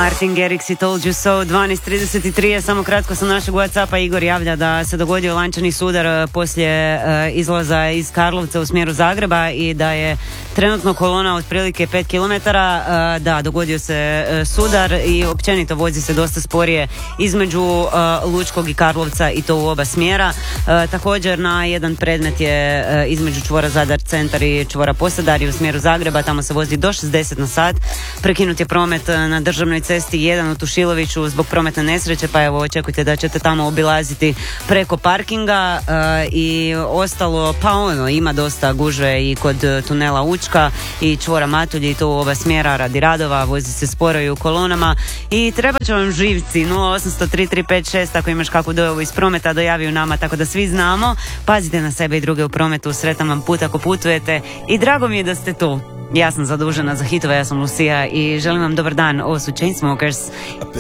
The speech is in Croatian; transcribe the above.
Martin Garrix i Told You So. 12:33 je samo kratko sa našeg WhatsAppa. Igor javlja da se dogodio lančani sudar poslije izlaza iz Karlovca u smjeru Zagreba i da je trenutno kolona otprilike 5 km. Da, dogodio se sudar i općenito vozi se dosta sporije između Lučkog i Karlovca i to u oba smjera. Također na jedan predmet je između čvora Zadar centar i čvora Posadar i u smjeru Zagreba, tamo se vozi do 60 na sat. Prekinut je promet na državnoj cesti 1 u Tušiloviću zbog prometne nesreće, pa evo očekujte da ćete tamo obilaziti preko parkinga i ostalo, pa ima dosta gužve i kod tunela Učka i čvora Matulji i to u oba smjera radi radova, vozi se sporo i u kolonama i treba će vam živci 0800-3356 ako imaš kakvu dojavu iz prometa dojavi u nama, tako da svi znamo. Pazite na sebe i druge u prometu, sretan vam put ako putujete i drago mi je da ste tu. Ja sam zadužena za hitove, ja sam Lucija i želim vam dobar dan. Ovo su Chainsmokers.